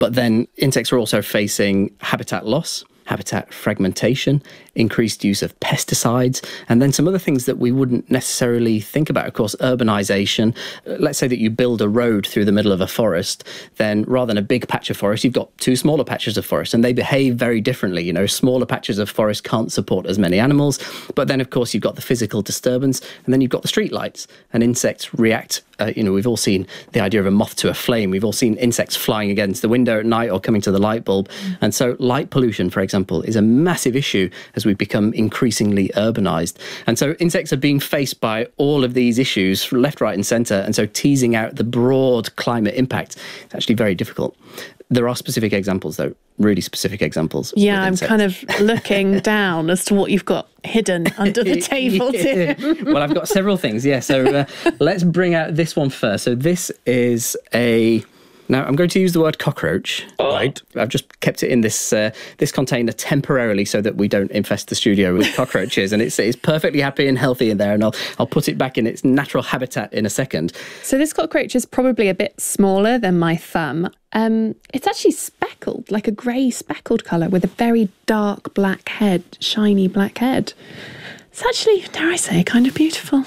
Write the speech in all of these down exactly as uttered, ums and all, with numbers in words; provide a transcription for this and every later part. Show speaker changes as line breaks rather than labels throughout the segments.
But then insects are also facing habitat loss, habitat fragmentation, increased use of pesticides, and then some other things that we wouldn't necessarily think about. Of course, urbanisation. Let's say that you build a road through the middle of a forest, then rather than a big patch of forest, you've got two smaller patches of forest, and they behave very differently. You know, smaller patches of forest can't support as many animals, but then, of course, you've got the physical disturbance, and then you've got the street lights, and insects react. Uh, you know, we've all seen the idea of a moth to a flame. We've all seen insects flying against the window at night or coming to the light bulb. And so light pollution, for example, is a massive issue as we become increasingly urbanised. And so insects are being faced by all of these issues from left, right and centre. And so teasing out the broad climate impact is actually very difficult. There are specific examples, though, really specific examples.
Yeah, I'm kind of looking down as to what you've got hidden under the table,
yeah.
Tim.
Well, I've got several things, yeah. So uh, let's bring out this one first. So this is a... Now, I'm going to use the word cockroach.
Right.
I've just kept it in this uh, this container temporarily so that we don't infest the studio with cockroaches. And it's it's perfectly happy and healthy in there. And I'll, I'll put it back in its natural habitat in a second.
So this cockroach is probably a bit smaller than my thumb. Um, it's actually speckled, like a grey speckled colour with a very dark black head, shiny black head. It's actually, dare I say, kind of beautiful.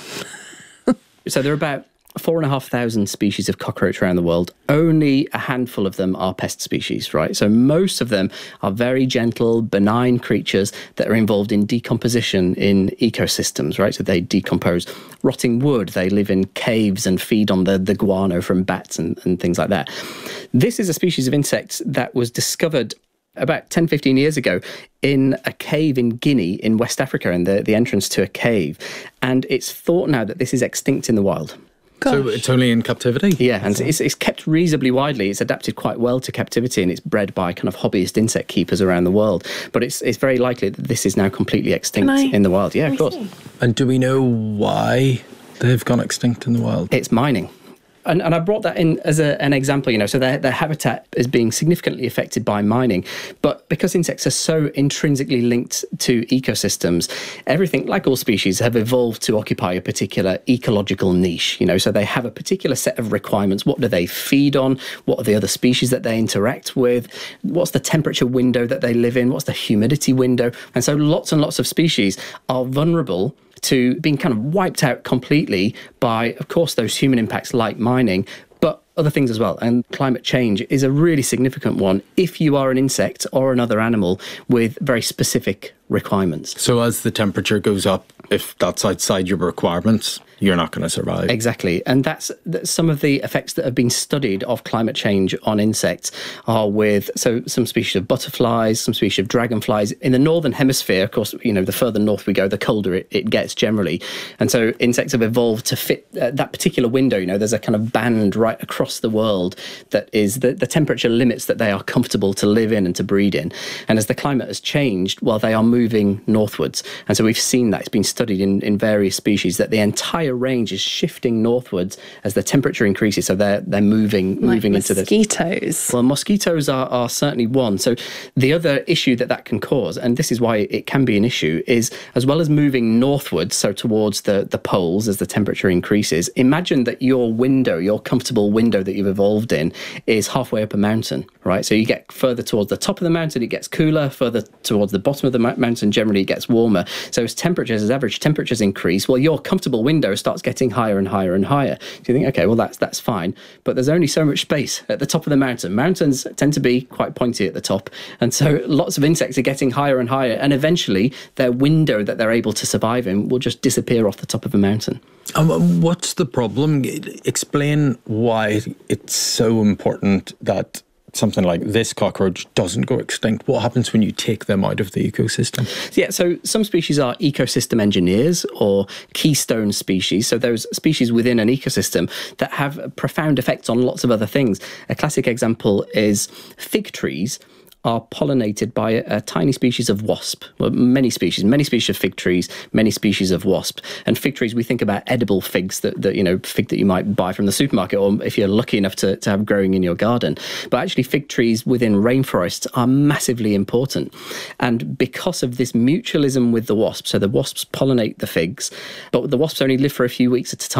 So there are about four and a half thousand species of cockroach around the world. Only a handful of them are pest species, right? So most of them are very gentle, benign creatures that are involved in decomposition in ecosystems, right? So they decompose rotting wood. They live in caves and feed on the, the guano from bats and, and things like that. This is a species of insect that was discovered about ten, fifteen years ago in a cave in Guinea in West Africa, in the, the entrance to a cave. And it's thought now that this is extinct in the wild.
Gosh.
So it's only in captivity?
Yeah, and it's, it's kept reasonably widely. It's adapted quite well to captivity, and it's bred by kind of hobbyist insect keepers around the world. But it's it's very likely that this is now completely extinct in the wild. Yeah, of course.
And do we know why they've gone extinct in the wild?
It's mining. And, and I brought that in as a, an example, you know, so their, their habitat is being significantly affected by mining. But because insects are so intrinsically linked to ecosystems, everything, like all species, have evolved to occupy a particular ecological niche, you know, so they have a particular set of requirements. What do they feed on? What are the other species that they interact with? What's the temperature window that they live in? What's the humidity window? And so lots and lots of species are vulnerable to being kind of wiped out completely by, of course, those human impacts like mining, but other things as well. And climate change is a really significant one if you are an insect or another animal with very specific requirements.
So as the temperature goes up, if that's outside your requirements, you're not going to survive.
Exactly. And that's, that's some of the effects that have been studied of climate change on insects are with, so some species of butterflies, some species of dragonflies. In the northern hemisphere, of course, you know, the further north we go, the colder it, it gets generally. And so insects have evolved to fit uh, that particular window. You know, there's a kind of band right across the world that is the, the temperature limits that they are comfortable to live in and to breed in. And as the climate has changed, well, they are moving northwards. And so we've seen that. It's been studied in, in various species that the entire range is shifting northwards as the temperature increases. So they're they're moving
like
moving into this.
Mosquitoes.
Well, mosquitoes are, are certainly one. So the other issue that that can cause, and this is why it can be an issue, is as well as moving northwards, so towards the, the poles as the temperature increases, imagine that your window, your comfortable window that you've evolved in is halfway up a mountain, right? So you get further towards the top of the mountain, it gets cooler, further towards the bottom of the mountain, generally it gets warmer. So as temperatures, as average temperatures increase, well, your comfortable window starts getting higher and higher and higher. So you think, okay, well, that's that's fine. But there's only so much space at the top of the mountain. Mountains tend to be quite pointy at the top. And so lots of insects are getting higher and higher. And eventually their window that they're able to survive in will just disappear off the top of a mountain.
Um, what's the problem? Explain why it's so important that something like this cockroach doesn't go extinct. What happens when you take them out of the ecosystem?
Yeah, so some species are ecosystem engineers or keystone species. So those species within an ecosystem that have profound effects on lots of other things. A classic example is fig trees are pollinated by a, a tiny species of wasp. Well, many species, many species of fig trees, many species of wasp. And fig trees, we think about edible figs, that, that you know, fig that you might buy from the supermarket, or if you're lucky enough to, to have growing in your garden. But actually fig trees within rainforests are massively important. And because of this mutualism with the wasps, so the wasps pollinate the figs, but the wasps only live for a few weeks at a time.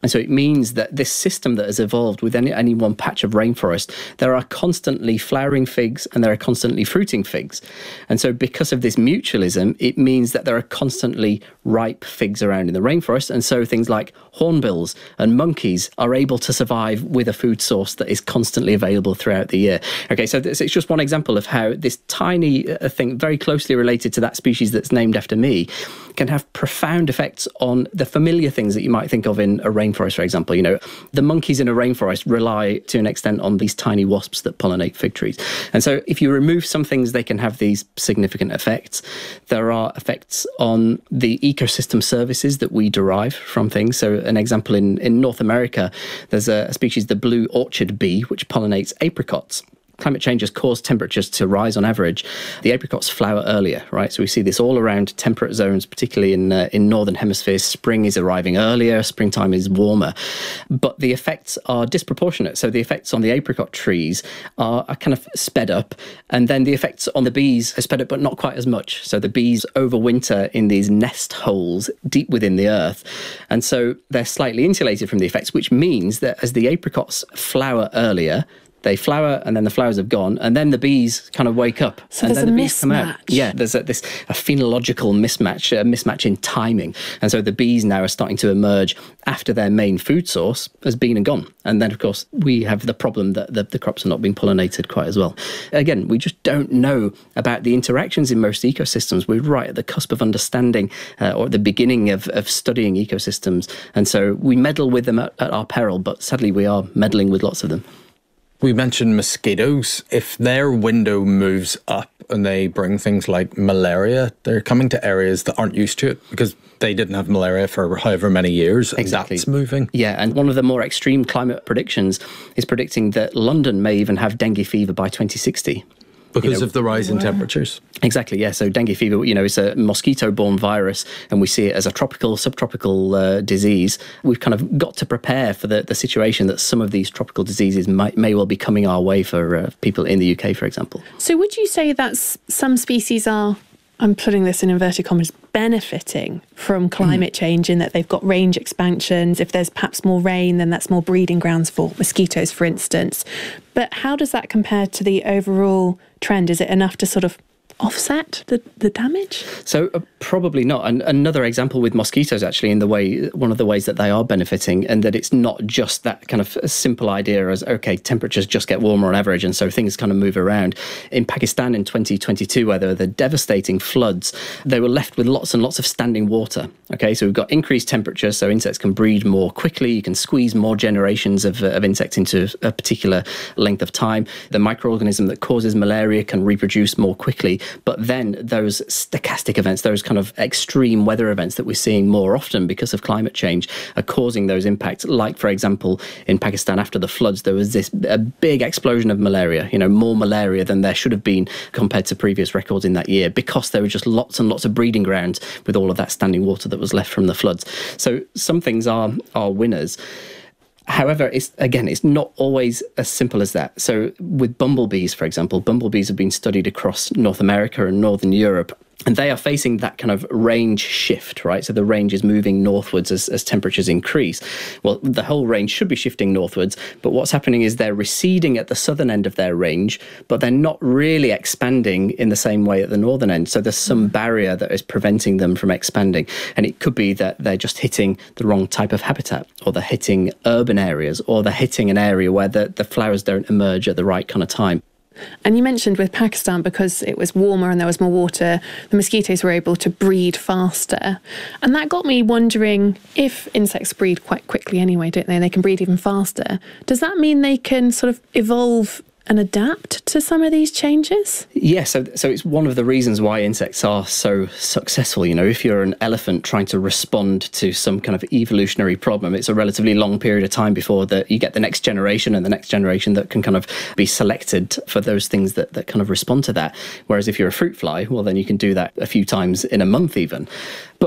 And so it means that this system that has evolved with any, any one patch of rainforest, there are constantly flowering figs and there are constantly fruiting figs. And so because of this mutualism, it means that there are constantly ripe figs around in the rainforest. And so things like hornbills and monkeys are able to survive with a food source that is constantly available throughout the year. Okay, so this, it's just one example of how this tiny uh, thing, very closely related to that species that's named after me, can have profound effects on the familiar things that you might think of in a rainforest, for example. You know, the monkeys in a rainforest rely to an extent on these tiny wasps that pollinate fig trees. And so if you remove some things, they can have these significant effects. There are effects on the ecosystem services that we derive from things. So an example, in, in North America, there's a, a species, the blue orchard bee, which pollinates apricots. Climate change has caused temperatures to rise on average. The apricots flower earlier, right? So we see this all around temperate zones, particularly in uh, in northern hemispheres. Spring is arriving earlier, springtime is warmer. But the effects are disproportionate. So the effects on the apricot trees are, are kind of sped up. And then the effects on the bees are sped up, but not quite as much. So the bees overwinter in these nest holes deep within the earth. And so they're slightly insulated from the effects, which means that as the apricots flower earlier, they flower and then the flowers have gone, and then the bees kind of wake up.
So
and
there's
then
a
the bees come out.
mismatch.
Yeah, there's a, this a phenological mismatch, a mismatch in timing. And so the bees now are starting to emerge after their main food source has been and gone. And then, of course, we have the problem that the, the crops are not being pollinated quite as well. Again, we just don't know about the interactions in most ecosystems. We're right at the cusp of understanding uh, or at the beginning of, of studying ecosystems. And so we meddle with them at, at our peril, but sadly we are meddling with lots of them.
We mentioned mosquitoes. If their window moves up and they bring things like malaria, they're coming to areas that aren't used to it because they didn't have malaria for however many years.
Exactly.
That's moving.
Yeah, and one of the more extreme climate predictions is predicting that London may even have dengue fever by twenty sixty.
Because
you know,
of the rise in temperatures.
Exactly, yeah. So dengue fever, you know, it's a mosquito-borne virus, and we see it as a tropical, subtropical uh, disease. We've kind of got to prepare for the, the situation that some of these tropical diseases might, may well be coming our way for uh, people in the U K, for example.
So would you say that s- some species are, I'm putting this in inverted commas, benefiting from climate mm. change in that they've got range expansions? If there's perhaps more rain, then that's more breeding grounds for mosquitoes, for instance. But how does that compare to the overall trend? Is it enough to sort of offset the, the damage?
So uh, probably not. And another example with mosquitoes, actually, in the way, one of the ways that they are benefiting, and that it's not just that kind of simple idea as, okay, temperatures just get warmer on average, and so things kind of move around. In Pakistan in twenty twenty-two, where there were the devastating floods, they were left with lots and lots of standing water. Okay, so we've got increased temperatures, so insects can breed more quickly. You can squeeze more generations of, uh, of insects into a particular length of time. The microorganism that causes malaria can reproduce more quickly. But then those stochastic events, those kind of extreme weather events that we're seeing more often because of climate change, are causing those impacts. Like, for example, in Pakistan after the floods, there was this a big explosion of malaria, you know, more malaria than there should have been compared to previous records in that year, because there were just lots and lots of breeding grounds with all of that standing water that was left from the floods. So some things are, are winners. However, it's, again, it's not always as simple as that. So with bumblebees, for example, bumblebees have been studied across North America and Northern Europe, and they are facing that kind of range shift, right? So the range is moving northwards as, as temperatures increase. Well, the whole range should be shifting northwards, but what's happening is they're receding at the southern end of their range, but they're not really expanding in the same way at the northern end. So there's some barrier that is preventing them from expanding. And it could be that they're just hitting the wrong type of habitat, or they're hitting urban areas, or they're hitting an area where the, the flowers don't emerge at the right kind of time.
And you mentioned with Pakistan, because it was warmer and there was more water, the mosquitoes were able to breed faster. And that got me wondering, if insects breed quite quickly anyway, don't they? They can breed even faster. Does that mean they can sort of evolve and adapt to some of these changes?
Yeah, so, so it's one of the reasons why insects are so successful. You know, if you're an elephant trying to respond to some kind of evolutionary problem, it's a relatively long period of time before that you get the next generation and the next generation that can kind of be selected for those things that, that kind of respond to that. Whereas if you're a fruit fly, well, then you can do that a few times in a month even. But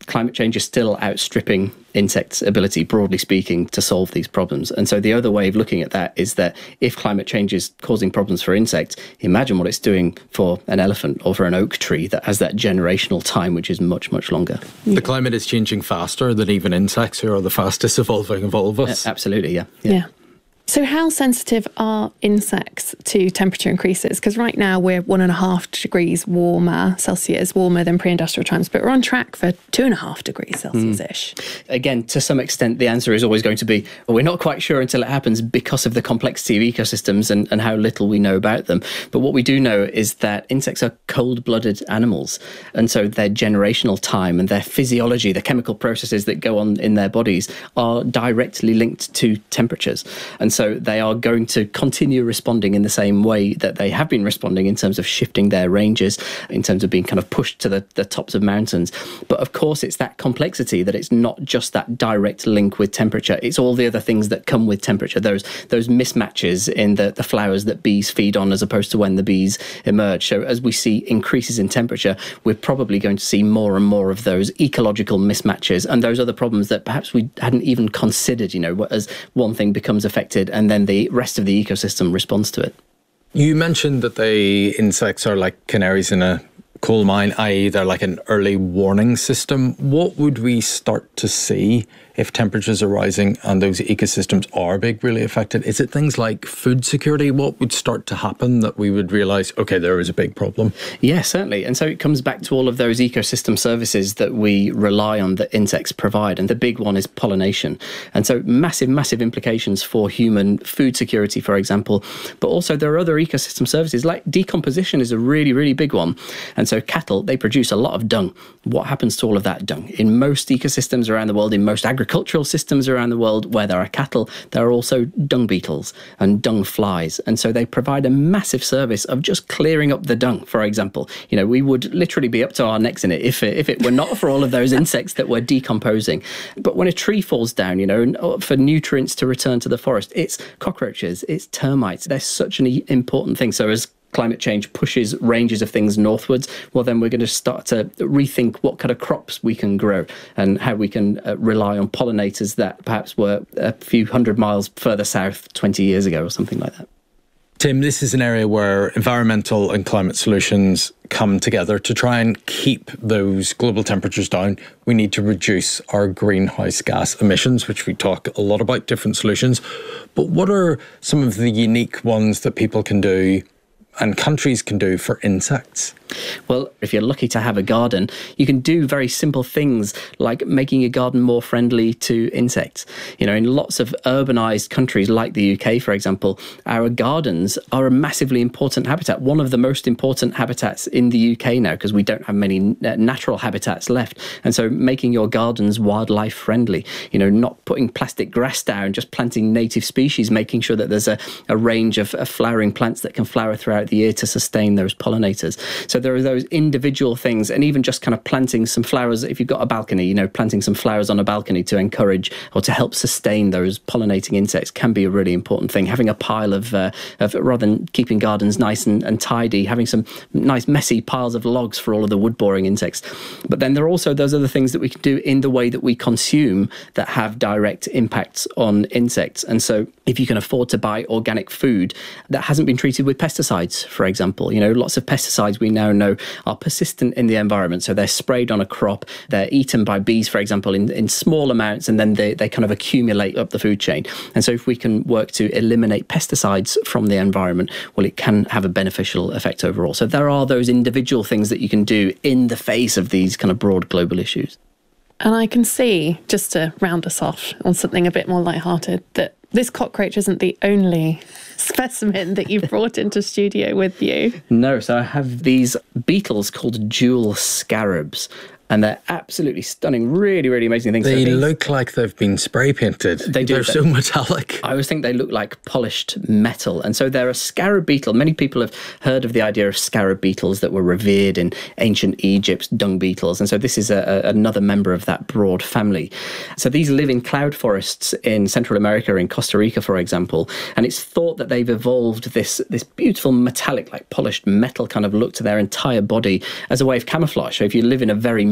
climate change is still outstripping insects' ability, broadly speaking, to solve these problems. And so the other way of looking at that is that if climate change is causing problems for insects, imagine what it's doing for an elephant or for an oak tree that has that generational time, which is much, much longer.
The climate is changing faster than even insects, who are the fastest evolving of all of us.
Uh, absolutely, yeah.
Yeah. yeah. So how sensitive are insects to temperature increases? Because right now we're one and a half degrees warmer Celsius, warmer than pre-industrial times, but we're on track for two and a half degrees Celsius-ish.
Mm. Again, to some extent, the answer is always going to be, well, we're not quite sure until it happens because of the complexity of ecosystems and, and how little we know about them. But what we do know is that insects are cold-blooded animals. And so their generational time and their physiology, the chemical processes that go on in their bodies, are directly linked to temperatures. And so So they are going to continue responding in the same way that they have been responding in terms of shifting their ranges, in terms of being kind of pushed to the, the tops of mountains. But of course, it's that complexity that it's not just that direct link with temperature. It's all the other things that come with temperature, those those mismatches in the, the flowers that bees feed on as opposed to when the bees emerge. So as we see increases in temperature, we're probably going to see more and more of those ecological mismatches and those other problems that perhaps we hadn't even considered, you know, as one thing becomes affected and then the rest of the ecosystem responds to it.
You mentioned that the insects are like canaries in a coal mine, that is they're like an early warning system. What would we start to see if temperatures are rising and those ecosystems are being really affected? Is it things like food security? What would start to happen that we would realise, OK, there is a big problem?
Yeah, certainly. And so it comes back to all of those ecosystem services that we rely on that insects provide. And the big one is pollination. And so massive, massive implications for human food security, for example. But also there are other ecosystem services like decomposition is a really, really big one. And so cattle, they produce a lot of dung. What happens to all of that dung? In most ecosystems around the world, in most agricultural Agricultural systems around the world where there are cattle, there are also dung beetles and dung flies. And so they provide a massive service of just clearing up the dung, for example. You know, we would literally be up to our necks in it if it, if it were not for all of those insects that were decomposing. But when a tree falls down, you know, for nutrients to return to the forest, it's cockroaches, it's termites. They're such an important thing. So as climate change pushes ranges of things northwards, well, then we're going to start to rethink what kind of crops we can grow and how we can uh, rely on pollinators that perhaps were a few hundred miles further south twenty years ago or something like that.
Tim, this is an area where environmental and climate solutions come together to try and keep those global temperatures down. We need to reduce our greenhouse gas emissions, which we talk a lot about, different solutions. But what are some of the unique ones that people can do and countries can do for insects?
Well, if you're lucky to have a garden, you can do very simple things like making your garden more friendly to insects. You know, in lots of urbanized countries like the U K, for example, our gardens are a massively important habitat, one of the most important habitats in the U K now, because we don't have many natural habitats left. And so making your gardens wildlife friendly, you know, not putting plastic grass down, just planting native species, making sure that there's a, a range of, of flowering plants that can flower throughout the year to sustain those pollinators. So there are those individual things, and even just kind of planting some flowers, if you've got a balcony, you know, planting some flowers on a balcony to encourage or to help sustain those pollinating insects can be a really important thing. Having a pile of, uh, of rather than keeping gardens nice and, and tidy, having some nice messy piles of logs for all of the wood-boring insects. But then there are also those other things that we can do in the way that we consume that have direct impacts on insects. And so if you can afford to buy organic food that hasn't been treated with pesticides, for example, you know, lots of pesticides we now know are persistent in the environment. So they're sprayed on a crop, they're eaten by bees, for example, in, in small amounts, and then they, they kind of accumulate up the food chain. And so if we can work to eliminate pesticides from the environment, well, it can have a beneficial effect overall. So there are those individual things that you can do in the face of these kind of broad global issues.
And I can see, just to round us off on something a bit more lighthearted, that this cockroach isn't the only specimen that you've brought into studio with you.
No, so I have these beetles called jewel scarabs. And they're absolutely stunning, really, really amazing things.
They
so
look like they've been spray painted.
They do.
They're so metallic.
I always think they look like polished metal. And so they're a scarab beetle. Many people have heard of the idea of scarab beetles that were revered in ancient Egypt, dung beetles. And so this is a, a, another member of that broad family. So these live in cloud forests in Central America, in Costa Rica, for example. And it's thought that they've evolved this, this beautiful metallic, like polished metal kind of look to their entire body as a way of camouflage. So if you live in a very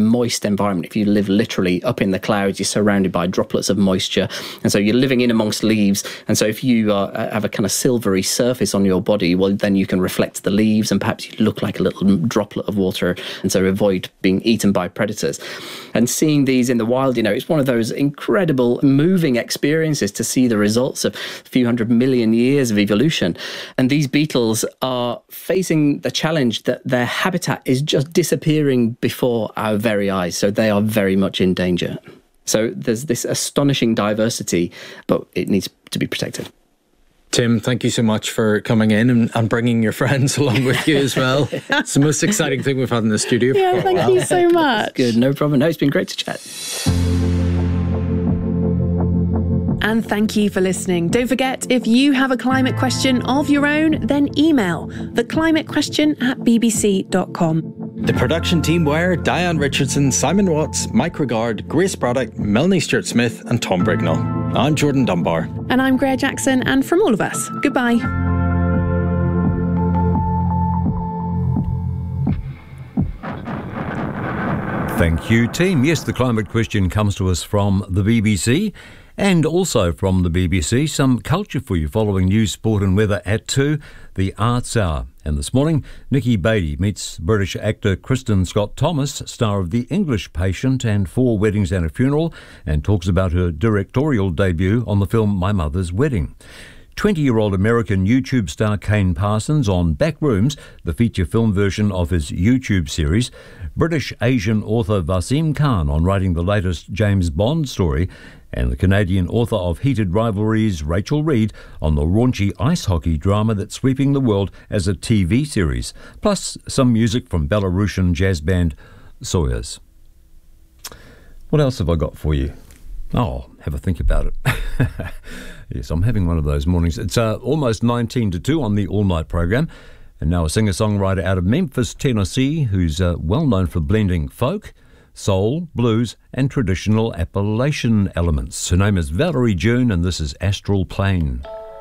moist environment. If you live literally up in the clouds, you're surrounded by droplets of moisture. And so you're living in amongst leaves. And so if you uh, have a kind of silvery surface on your body, well, then you can reflect the leaves and perhaps you look like a little droplet of water. And so avoid being eaten by predators. And seeing these in the wild, you know, it's one of those incredible, moving experiences to see the results of a few hundred million years of evolution. And these beetles are facing the challenge that their habitat is just disappearing before our very eyes. So they are very much in danger. So there's this astonishing diversity, but it needs to be protected.
Tim, thank you so much for coming in and, and bringing your friends along with you as well. It's the most exciting thing we've had in the studio.
Yeah, thank you so much.
Good, no problem. No, it's been great to chat.
And thank you for listening. Don't forget, if you have a climate question of your own, then email theclimatequestion at b b c dot com.
The production team were Diane Richardson, Simon Watts, Mike Regard, Grace Braddock, Melanie Stewart-Smith and Tom Brignall. I'm Jordan Dunbar.
And I'm Greer Jackson, and from all of us, goodbye.
Thank you, team. Yes, the climate question comes to us from the B B C. And also from the B B C, some culture for you following news, sport and weather at two, the Arts Hour. And this morning, Nikki Beattie meets British actor Kristen Scott-Thomas, star of The English Patient and Four Weddings and a Funeral, and talks about her directorial debut on the film My Mother's Wedding. twenty-year-old American YouTube star Kane Parsons on Backrooms, the feature film version of his YouTube series. British Asian author Wasim Khan on writing the latest James Bond story. And the Canadian author of Heated Rivalries, Rachel Reid, on the raunchy ice hockey drama that's sweeping the world as a T V series. Plus some music from Belarusian jazz band Sawyers. What else have I got for you? Oh, have a think about it. Yes, I'm having one of those mornings. It's uh, almost nineteen to two on the all-night program. And now a singer-songwriter out of Memphis, Tennessee, who's uh, well known for blending folk, soul, blues and traditional Appalachian elements. Her name is Valerie June and this is Astral Plane.